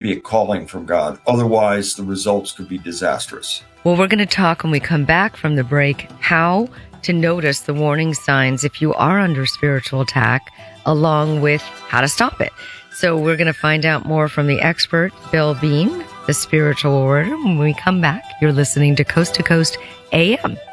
be a calling from God. Otherwise, the results could be disastrous. Well, we're going to talk when we come back from the break how to notice the warning signs if you are under spiritual attack, along with how to stop it. So we're going to find out more from the expert, Bill Bean, the spiritual warrior. When we come back, you're listening to Coast AM.